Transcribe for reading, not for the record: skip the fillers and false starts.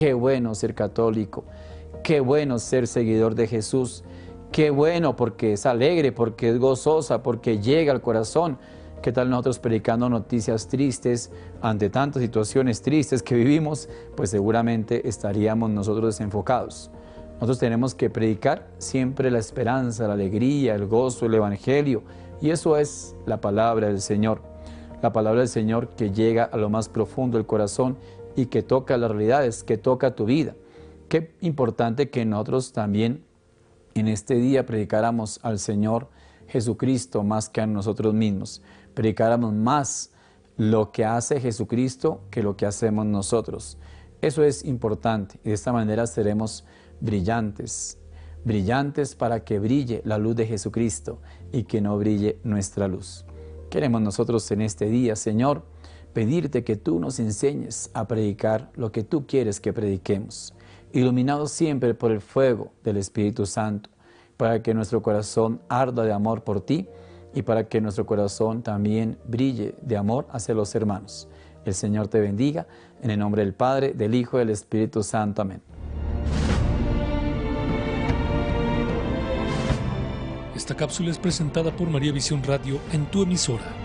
Qué bueno ser católico, qué bueno ser seguidor de Jesús, qué bueno porque es alegre, porque es gozosa, porque llega al corazón. ¿Qué tal nosotros predicando noticias tristes ante tantas situaciones tristes que vivimos? Pues seguramente estaríamos nosotros desenfocados. Nosotros tenemos que predicar siempre la esperanza, la alegría, el gozo, el evangelio. Y eso es la palabra del Señor. La palabra del Señor que llega a lo más profundo del corazón y que toca las realidades, que toca tu vida. Qué importante que nosotros también en este día predicáramos al Señor Jesucristo más que a nosotros mismos. Predicáramos más lo que hace Jesucristo que lo que hacemos nosotros. Eso es importante y de esta manera seremos brillantes, brillantes para que brille la luz de Jesucristo y que no brille nuestra luz. Queremos nosotros en este día, Señor, pedirte que tú nos enseñes a predicar lo que tú quieres que prediquemos, iluminados siempre por el fuego del Espíritu Santo, para que nuestro corazón arda de amor por ti y para que nuestro corazón también brille de amor hacia los hermanos. El Señor te bendiga, en el nombre del Padre, del Hijo y del Espíritu Santo. Amén. Esta cápsula es presentada por María Visión Radio en tu emisora.